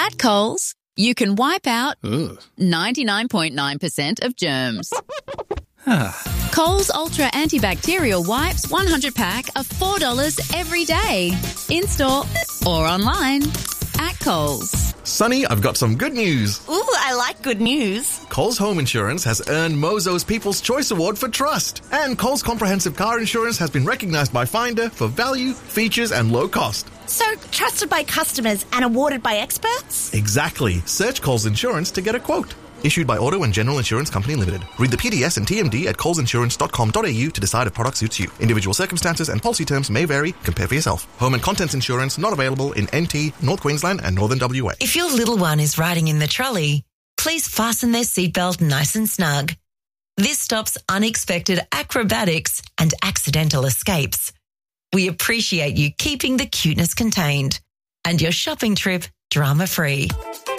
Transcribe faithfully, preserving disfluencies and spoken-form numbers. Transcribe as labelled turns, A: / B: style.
A: At Coles, you can wipe out ninety-nine point nine percent of germs. Coles Ultra Antibacterial Wipes one hundred pack are four dollars every day. In-store or online. At Coles.
B: Sonny, I've got some good news.
C: Ooh, I like good news.
B: Coles Home Insurance has earned Mozo's People's Choice Award for trust. And Coles Comprehensive Car Insurance has been recognised by Finder for value, features and low cost.
C: So, trusted by customers and awarded by experts?
B: Exactly. Search Coles Insurance to get a quote. Issued by Auto and General Insurance Company Limited. Read the P D S and T M D at coles insurance dot com dot a u to decide if product suits you. Individual circumstances and policy terms may vary. Compare for yourself. Home and contents insurance not available in N T, North Queensland and Northern W A.
D: If your little one is riding in the trolley, please fasten their seatbelt nice and snug. This stops unexpected acrobatics and accidental escapes. We appreciate you keeping the cuteness contained and your shopping trip drama-free.